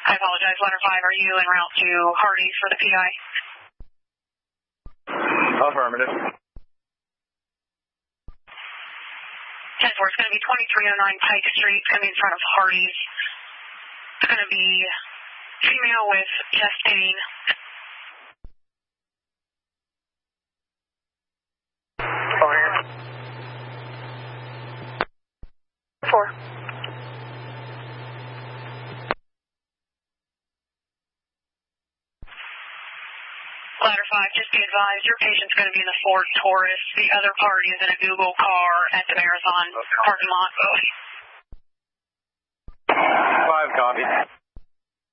I apologize, Ladder 5, are you en route to Hardee's for the PI? Affirmative. 10-4, it's going to be 2309 Pike Street. It's going to be in front of Hardee's. It's going to be female with chest pain. Over here. 4. Ladder 5, just be advised, your patient's going to be in the Ford Taurus. The other party is in a Google car at the Marathon parking lot. 5 copy.